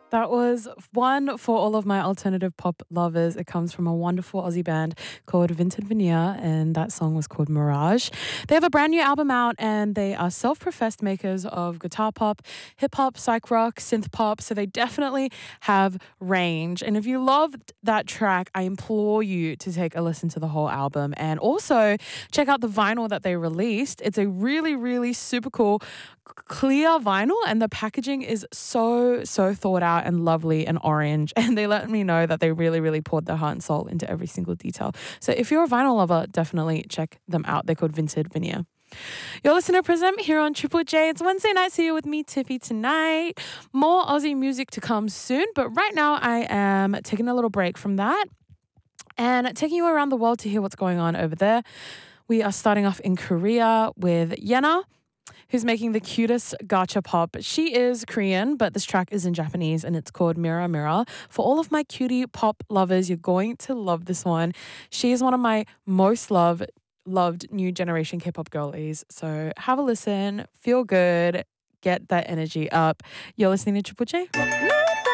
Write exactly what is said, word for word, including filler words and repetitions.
That was one for all of my alternative pop lovers. It comes from a wonderful Aussie band called Vinted Veneer, and that song was called Mirage. They have a brand new album out, and they are self-professed makers of guitar pop, hip hop, psych rock, synth pop. So they definitely have range. And if you loved that track, I implore you to take a listen to the whole album, and also check out the vinyl that they released. It's a really, really super cool clear vinyl, and the packaging is so so thought out and lovely and orange, and they let me know that they really really poured their heart and soul into every single detail. So if you're a vinyl lover, definitely check them out. They're called Vinted Veneer. You're listening to Prism here on Triple J. It's Wednesday night, so you're with me, Tiffy, tonight. More Aussie music to come soon, but right now I am taking a little break from that and taking you around the world to hear what's going on over there. We are starting off in Korea with Yena, who's making the cutest gacha pop. She is Korean, but this track is in Japanese, and it's called Mirror Mirror. For all of my cutie pop lovers, you're going to love this one. She is one of my most loved, loved new generation K-pop girlies. So have a listen, feel good, get that energy up. You're listening to Triple J.